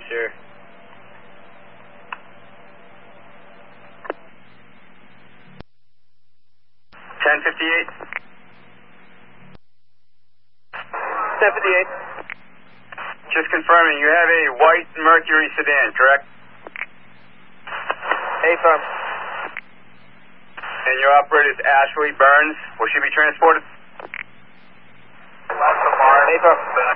Sure. $1058. 1058. Just confirming, you have a white Mercury sedan, correct? Affirm. And your operator is Ashley Burns. Will she be transported? Affirm.